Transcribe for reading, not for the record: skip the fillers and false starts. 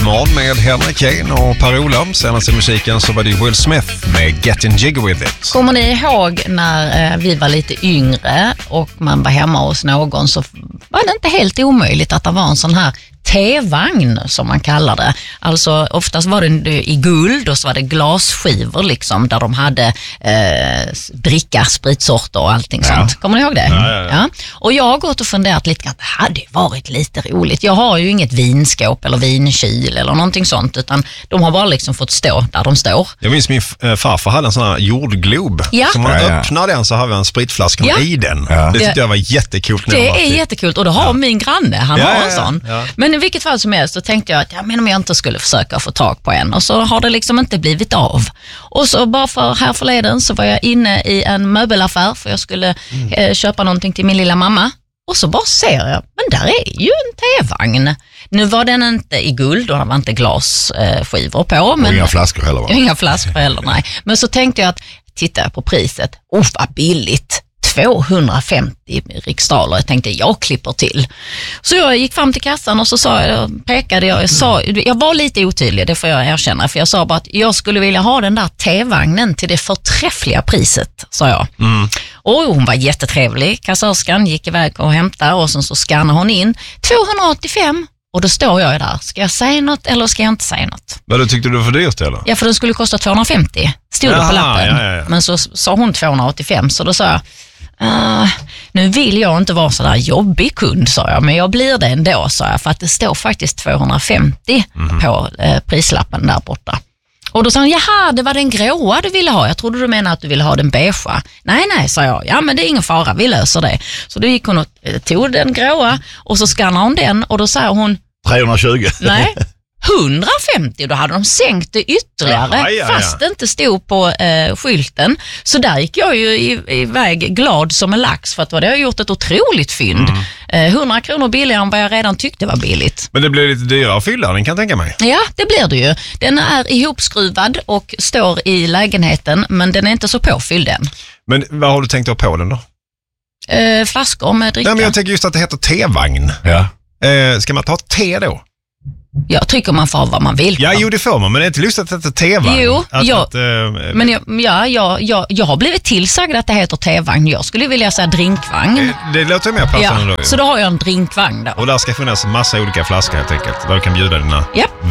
Morgon med Henrik Kane och Per-Ola. Senast i musiken så var det Will Smith med Getting Jiggy With It. Kommer ni ihåg när vi var lite yngre och man var hemma hos någon, så var det inte helt omöjligt att det var en sån här T-vagn som man kallar det. Alltså oftast var det i guld och så var det glasskivor liksom, där de hade dricka, spritsorter och allting sånt. Kommer ni ihåg det? Ja. Och jag har gått och funderat lite att det hade varit lite roligt. Jag har ju inget vinskåp eller vinkyl eller någonting sånt, utan de har bara liksom fått stå där de står. Jag minns min farfar hade en sån här jordglob. Ja. Så man öppnade den så hade vi en spritflaska i den. Ja. Det tyckte jag var jättekult. Det är jättekult och det har min granne, han har en sån. Ja. Men i vilket fall som helst så tänkte jag att om jag inte skulle försöka få tag på en, och så har det liksom inte blivit av. Och så bara för här förleden så var jag inne i en möbelaffär för jag skulle köpa någonting till min lilla mamma. Och så bara ser jag, men där är ju en T-vagn. Nu var den inte i guld och det var inte glasskivor på. Men, och inga flaskor heller, va? Inga flaskor heller, nej. Men så tänkte jag att, titta på priset, vad billigt. 250 riksdaler. Jag tänkte, jag klipper till. Så jag gick fram till kassan och så pekade jag. Jag var lite otydlig, det får jag erkänna. För jag sa bara att jag skulle vilja ha den där T-vagnen till det förträffliga priset, sa jag. Och hon var jättetrevlig. Kassörskan gick iväg och hämtade och sen så skannade hon in 285. Och då står jag där. Ska jag säga något eller ska jag inte säga något? Men då tyckte du för dyrt eller? Ja, för den skulle kosta 250. Stod det på lappen. Ja. Men så sa hon 285, så då sa jag, nu vill jag inte vara så där jobbig kund, sa jag, men jag blir det ändå, sa jag, för att det står faktiskt 250 på prislappen där borta. Och då sa hon, jaha, det var den gråa du ville ha. Jag trodde du menade att du ville ha den beigea. Nej, sa jag. Ja, men det är ingen fara, vi löser det. Så då gick hon och tog den gråa och så skannade hon den och då sa hon 320. Nej, 150. Då hade de sänkt det ytterligare fast det inte stod på skylten. Så där gick jag ju iväg glad som en lax, för att då hade jag gjort ett otroligt fynd. 100 kronor billigare än vad jag redan tyckte var billigt. Men det blir lite dyrare att fylla den, kan jag tänka mig. Ja, det blir det ju. Den är ihopskruvad och står i lägenheten, men den är inte så påfylld än. Men vad har du tänkt att ha på den då? Flaskor med dricka. Nej, men jag tänker just att det heter T-vagn. Ja. Ska man ta te då? Jag tycker man får vad man vill. Ja, jo, det får man, men det är inte lustigt att det heter T-vagn. Jo, men jag har blivit tillsagd att det heter T-vagn. Jag skulle vilja säga drinkvagn. Det låter mer passande då. Så då har jag en drinkvagn då. Och där ska finnas en massa olika flaskor helt enkelt, där du kan bjuda dina